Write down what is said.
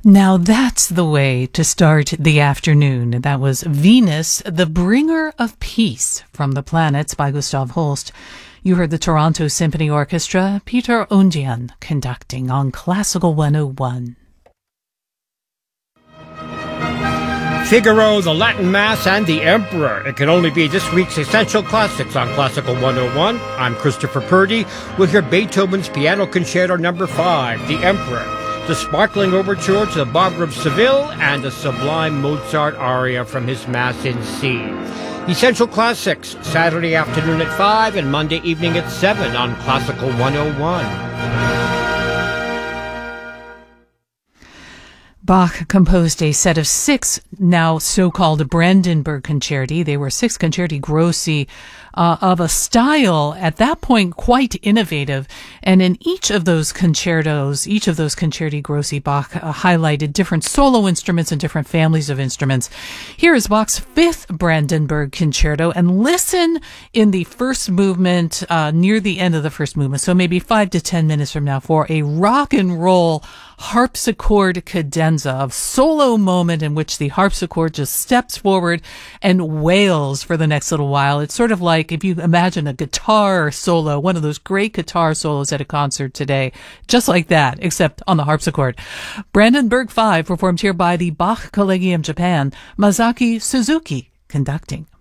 Now that's the way to start the afternoon. That was Venus, the Bringer of Peace from the Planets by Gustav Holst. You heard the Toronto Symphony Orchestra, Peter Oundjian conducting on Classical 101. Figaro, the Latin Mass, and the Emperor. It can only be this week's Essential Classics on Classical 101. I'm Christopher Purdy. We'll hear Beethoven's Piano Concerto No. 5, The Emperor, the sparkling overture to the Barber of Seville, and a sublime Mozart aria from his Mass in C. Essential Classics, Saturday afternoon at 5 and Monday evening at 7 on Classical 101. Bach composed a set of 6 now so-called Brandenburg concerti. They were 6 concerti grossi of a style at that point quite innovative. And in each of those concertos, each of those concerti grossi, Bach highlighted different solo instruments and different families of instruments. Here is Bach's 5th Brandenburg concerto, and listen in the first movement, near the end of the first movement, so maybe 5 to 10 minutes from now, for a rock and roll harpsichord cadenza, of solo moment in which the harpsichord just steps forward and wails for the next little while. It's sort of like if you imagine a guitar solo, one of those great guitar solos at a concert today, just like that, except on the harpsichord. Brandenburg 5, performed here by the Bach Collegium Japan, Masaki Suzuki conducting.